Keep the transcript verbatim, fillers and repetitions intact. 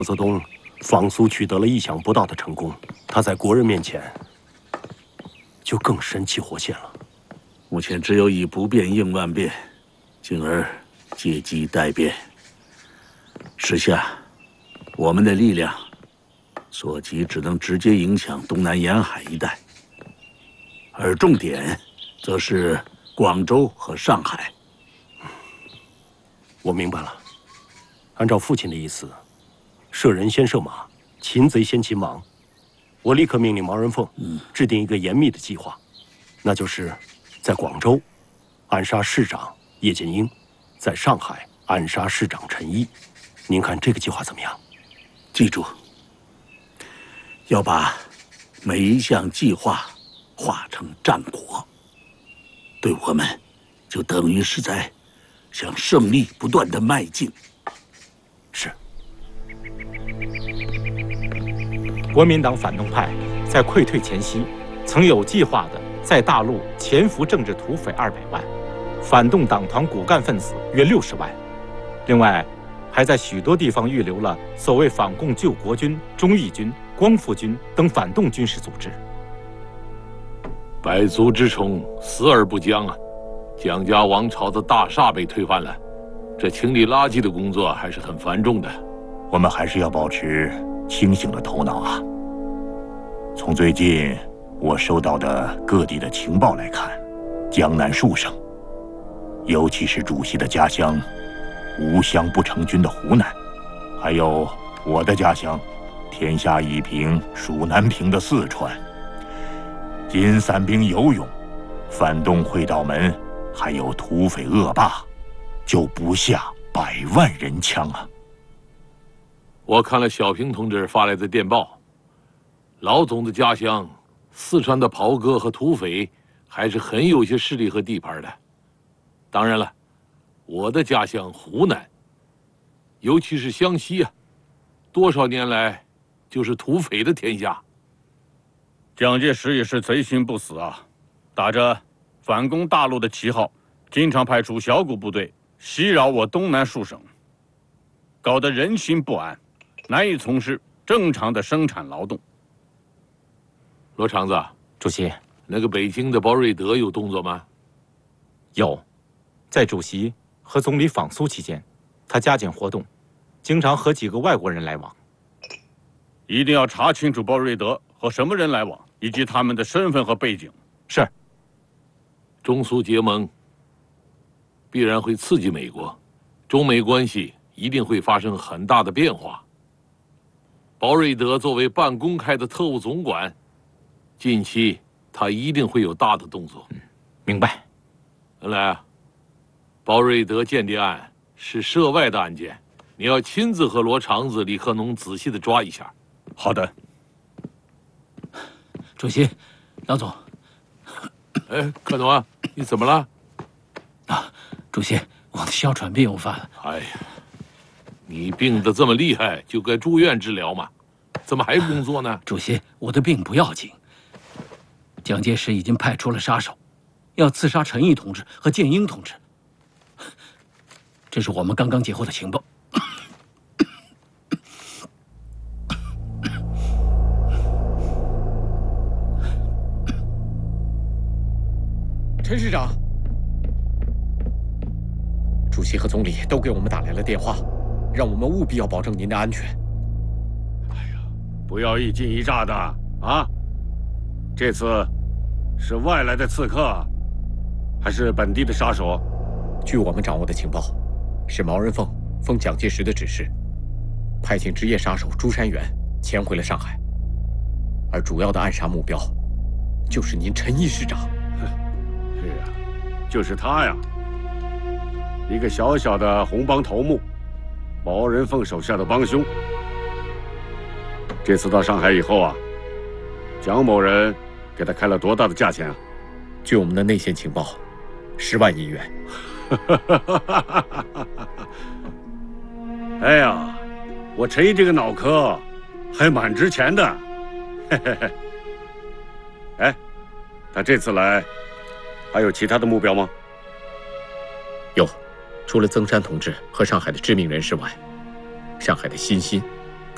泽东仿苏取得了意想不到的成功，他在国人面前就更神气活现了。 目前只有以不变应万变，进而借机待变。时下，我们的力量所及只能直接影响东南沿海一带，而重点则是广州和上海。 我明白了，按照父亲的意思。 射人先射马，擒贼先擒王。我立刻命令毛人凤制定一个严密的计划，那就是在广州暗杀市长叶剑英，在上海暗杀市长陈毅。您看这个计划怎么样？ 记住，要把每一项计划化成战果，对我们就等于是在向胜利不断的迈进。 是。 国民党反动派在溃退前夕，曾有计划地在大陆潜伏政治土匪二百万，反动党团骨干分子约六十万，另外，还在许多地方预留了所谓反共救国军、忠义军、光复军等反动军事组织。 百足之虫，死而不僵啊！蒋家王朝的大厦被推翻了，这清理垃圾的工作还是很繁重的。 我们还是要保持 清醒的头脑啊！从最近我收到的各地的情报来看，江南数省，尤其是主席的家乡无湘不成军的湖南，还有我的家乡天下已平蜀难平的四川，金散兵游勇，反动会道门，还有土匪恶霸，就不下百万人枪啊！ 我看了小平同志发来的电报，老总的家乡四川的袍哥和土匪还是很有些势力和地盘的。当然了，我的家乡湖南，尤其是湘西啊，多少年来就是土匪的天下。 蒋介石也是贼心不死啊，打着反攻大陆的旗号，经常派出小股部队袭扰我东南数省，搞得人心不安。 难以从事正常的生产劳动。 罗长子， 主席， 那个北京的包瑞德有动作吗？ 有，在主席和总理访苏期间，他加紧活动，经常和几个外国人来往。 一定要查清楚包瑞德和什么人来往，以及他们的身份和背景。 是。 中苏结盟必然会刺激美国，中美关系一定会发生很大的变化。 包瑞德作为半公开的特务总管，近期他一定会有大的动作。 嗯，明白。 恩来啊，包瑞德间谍案是涉外的案件，你要亲自和罗长子、李克农仔细的抓一下。 好的。 主席，老总。 哎，克农啊，你怎么了？ 啊，主席，我的哮喘病又犯了。 哎呀。 你病得这么厉害，就该住院治疗嘛，怎么还工作呢？ 主席，我的病不要紧。蒋介石已经派出了杀手，要刺杀陈毅同志和剑英同志。这是我们刚刚截获的情报。 陈市长，主席和总理都给我们打来了电话。 让我们务必要保证您的安全。 哎呀，不要一惊一乍的啊！这次是外来的刺客，还是本地的杀手？ 据我们掌握的情报，是毛人凤奉蒋介石的指示，派遣职业杀手朱山元潜回了上海，而主要的暗杀目标就是您陈毅师长。 是啊，就是他呀，一个小小的红帮头目。 毛人凤手下的帮凶，这次到上海以后啊，蒋某人给他开了多大的价钱啊？ 据我们的内线情报，十万银元。 哎呀，我陈毅这个脑壳还蛮值钱的。哎，他这次来还有其他的目标吗？ 有。 除了曾山同志和上海的知名人士外，上海的新兴